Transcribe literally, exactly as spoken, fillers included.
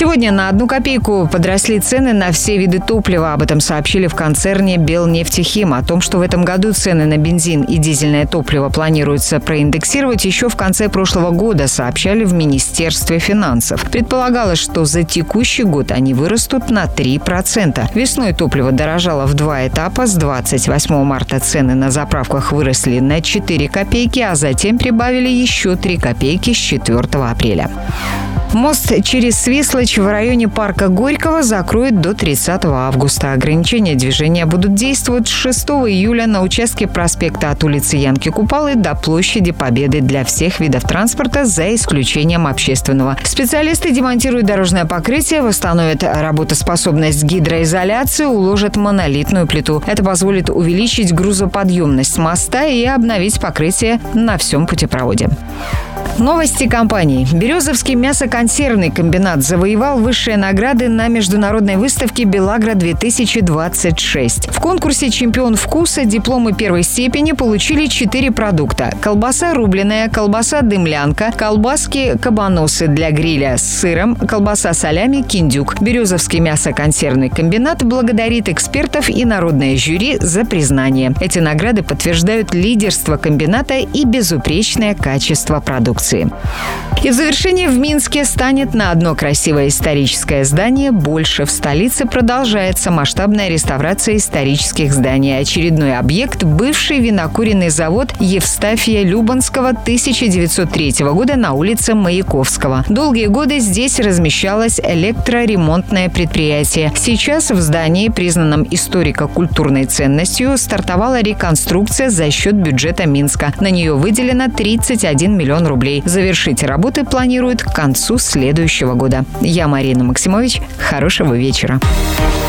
Сегодня на одну копейку подросли цены на все виды топлива. Об этом сообщили в концерне «Белнефтехим». О том, что в этом году цены на бензин и дизельное топливо планируется проиндексировать, еще в конце прошлого года сообщали в Министерстве финансов. Предполагалось, что за текущий год они вырастут на три процента. Весной топливо дорожало в два этапа. С двадцать восьмого марта цены на заправках выросли на четыре копейки, а затем прибавили еще три копейки с четвёртого апреля. Мост через Свислочь в районе парка Горького закроют до тридцатого августа. Ограничения движения будут действовать с шестого июля на участке проспекта от улицы Янки Купалы до площади Победы для всех видов транспорта, за исключением общественного. Специалисты демонтируют дорожное покрытие, восстановят работоспособность гидроизоляции, уложат монолитную плиту. Это позволит увеличить грузоподъемность моста и обновить покрытие на всем путепроводе. Новости компаний. Березовский мясоконсервный комбинат завоевал высшие награды на международной выставке «Белагро-две тысячи двадцать шесть». В конкурсе «Чемпион вкуса» дипломы первой степени получили четыре продукта. Колбаса рубленая, колбаса дымлянка, колбаски кабаносы для гриля с сыром, колбаса солями, киндюк. Березовский мясоконсервный комбинат благодарит экспертов и народное жюри за признание. Эти награды подтверждают лидерство комбината и безупречное качество продукции. И в завершение в Минске станет на одно красивое историческое здание больше. В столице продолжается масштабная реставрация исторических зданий. Очередной объект – бывший винокуренный завод Евстафия Любанского тысяча девятьсот третьего года на улице Маяковского. Долгие годы здесь размещалось электроремонтное предприятие. Сейчас в здании, признанном историко-культурной ценностью, стартовала реконструкция за счет бюджета Минска. На нее выделено тридцать один миллион рублей. Завершить работы планируют к концу следующего года. Я Марина Максимович. Хорошего вечера.